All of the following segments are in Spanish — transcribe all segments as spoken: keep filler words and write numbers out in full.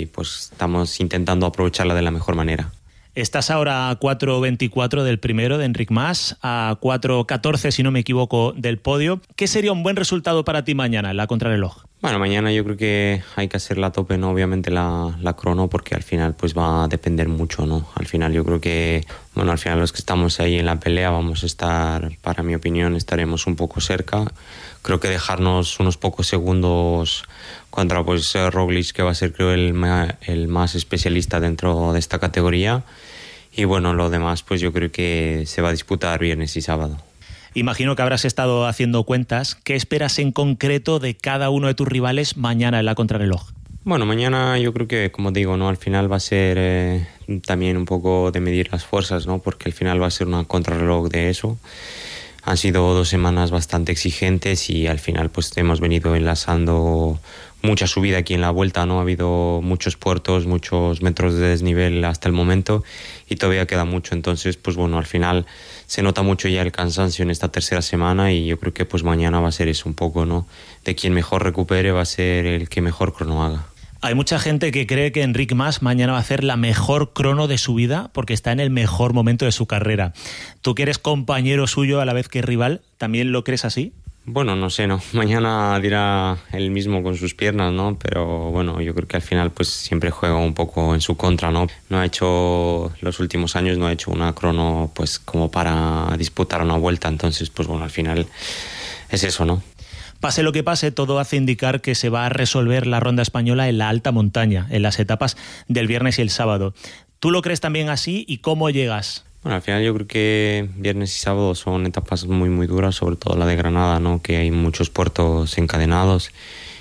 pues estamos intentando aprovecharla de la mejor manera. Estás ahora a cuatro veinticuatro del primero de Enric Mas, a cuatro catorce, si no me equivoco, del podio. ¿Qué sería un buen resultado para ti mañana en la contrarreloj? Bueno, mañana yo creo que hay que hacerla a tope, ¿no? Obviamente la, la crono, porque al final pues va a depender mucho, ¿no? Al final yo creo que, bueno, al final los que estamos ahí en la pelea vamos a estar, para mi opinión, estaremos un poco cerca. Creo que dejarnos unos pocos segundos contra pues Roglic, que va a ser creo el, el más especialista dentro de esta categoría. Y bueno, lo demás pues yo creo que se va a disputar viernes y sábado. Imagino que habrás estado haciendo cuentas. ¿Qué esperas en concreto de cada uno de tus rivales mañana en la contrarreloj? Bueno, mañana yo creo que, como digo, ¿no? Al final va a ser eh, también un poco de medir las fuerzas, ¿no? Porque al final va a ser una contrarreloj de eso. Han sido dos semanas bastante exigentes y al final pues hemos venido enlazando mucha subida aquí en la vuelta, ¿no? Ha habido muchos puertos, muchos metros de desnivel hasta el momento y todavía queda mucho. Entonces, pues bueno, al final se nota mucho ya el cansancio en esta tercera semana y yo creo que pues mañana va a ser eso un poco, ¿no? De quien mejor recupere va a ser el que mejor crono haga. Hay mucha gente que cree que Enric Mas mañana va a hacer la mejor crono de su vida porque está en el mejor momento de su carrera. Tú que eres compañero suyo a la vez que rival, ¿también lo crees así? Bueno, no sé, ¿no? Mañana dirá él mismo con sus piernas, ¿no? Pero bueno, yo creo que al final pues siempre juega un poco en su contra, ¿no? No ha hecho, los últimos años no ha hecho una crono pues como para disputar una vuelta, entonces pues bueno, al final es eso, ¿no? Pase lo que pase, todo hace indicar que se va a resolver la ronda española en la alta montaña, en las etapas del viernes y el sábado. ¿Tú lo crees también así y cómo llegas? Bueno, al final yo creo que viernes y sábado son etapas muy muy duras, sobre todo la de Granada, ¿no? Que hay muchos puertos encadenados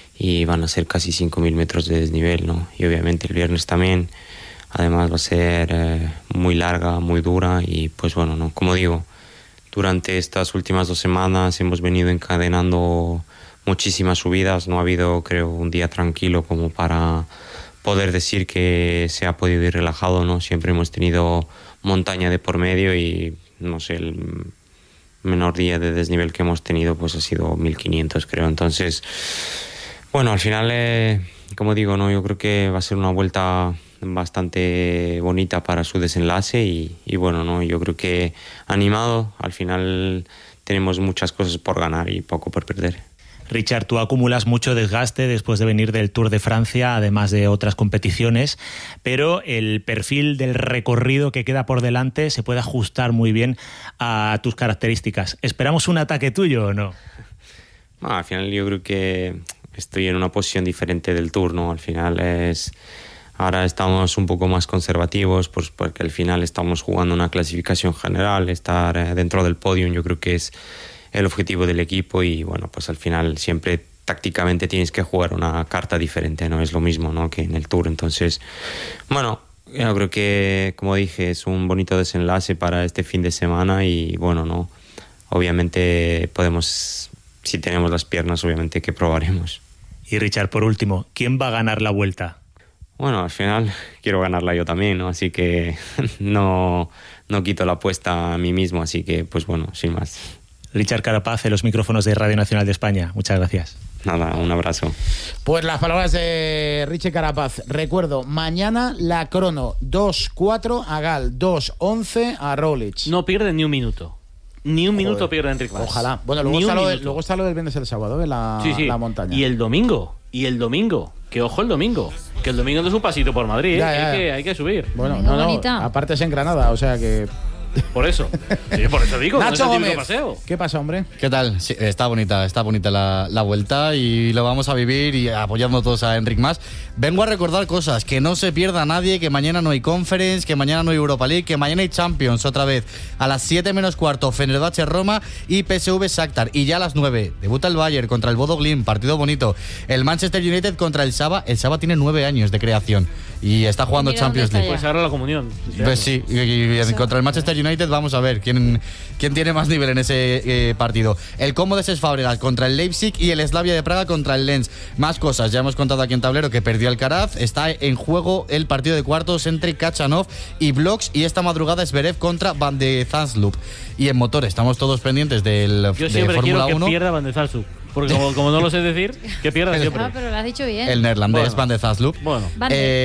y van a ser casi cinco mil metros de desnivel, ¿no? Y obviamente el viernes también, además va a ser eh, muy larga, muy dura y pues bueno, ¿no? Como digo, durante estas últimas dos semanas hemos venido encadenando muchísimas subidas, no ha habido, creo, un día tranquilo como para poder decir que se ha podido ir relajado, ¿no? Siempre hemos tenido montaña de por medio y, no sé, el menor día de desnivel que hemos tenido pues ha sido mil quinientos, creo. Entonces, bueno, al final, eh, como digo, ¿no? Yo creo que va a ser una vuelta bastante bonita para su desenlace y, y bueno, ¿no? Yo creo que animado, al final tenemos muchas cosas por ganar y poco por perder. Richard, tú acumulas mucho desgaste después de venir del Tour de Francia, además de otras competiciones, pero el perfil del recorrido que queda por delante se puede ajustar muy bien a tus características. ¿Esperamos un ataque tuyo o no? No, al final yo creo que estoy en una posición diferente del Tour, ¿no? Al final es... Ahora estamos un poco más conservativos pues porque al final estamos jugando una clasificación general, estar dentro del podio yo creo que es el objetivo del equipo y bueno, pues al final siempre tácticamente tienes que jugar una carta diferente, no es lo mismo, ¿no? Que en el Tour. Entonces, bueno, yo creo que, como dije, es un bonito desenlace para este fin de semana y bueno, no, obviamente podemos, si tenemos las piernas, obviamente que probaremos. Y Richard, por último, ¿quién va a ganar la Vuelta? Bueno, al final quiero ganarla yo también, ¿no? Así que no, no quito la apuesta a mí mismo, así que pues bueno, sin más. Richard Carapaz, en los micrófonos de Radio Nacional de España. Muchas gracias. Nada, un abrazo. Pues las palabras de Richie Carapaz. Recuerdo, mañana la crono dos cuatro a Gal, dos once a Roglic. No pierde ni un minuto. Ni un Joder, minuto pierde Enric Mas. Ojalá. Bueno, luego está, lo de, luego está lo del viernes y el sábado, en la, sí, sí. la montaña. Y el domingo. Y el domingo. Que ojo el domingo. Que el domingo no es un pasito por Madrid, ¿eh? Ya, ya, hay, ya. que, hay que subir. Bueno, no, no. Aparte es en Granada, o sea que... Por eso. Sí, por eso digo. Nacho no es el Gómez, típico paseo. ¿qué pasa, hombre? ¿Qué tal? Sí, está bonita, está bonita la, la vuelta y lo vamos a vivir y apoyando todos a Enric Mas. Vengo a recordar cosas, que no se pierda nadie, que mañana no hay Conference, que mañana no hay Europa League, que mañana hay Champions otra vez. A las siete menos cuarto, Fenerbahce Roma y P S V Shakhtar. Y ya a las nueve, debuta el Bayern contra el Bodo Glimt, partido bonito. El Manchester United contra el Saba. El Saba tiene nueve años de creación y está jugando Mira Champions dónde League. está Pues ahora la comunión. Pues sí, y, y, y contra el Manchester United vamos a ver quién, quién tiene más nivel en ese eh, partido. El Como de Ses Fábregas contra el Leipzig y el Slavia de Praga contra el Lens. Más cosas, ya hemos contado aquí en tablero que perdió Alcaraz. Está en juego el partido de cuartos entre Kachanov y Bloks y esta madrugada es Zverev contra Van de Zandsloop. Y en motor estamos todos pendientes del Yo de siempre Fórmula quiero que uno. pierda Van de Zandsloop. Porque como, como no lo sé decir, que pierda siempre. Ah, pero lo has dicho bien. El neerlandés Bueno. Van de Zandsloop. Bueno. Van de- Eh,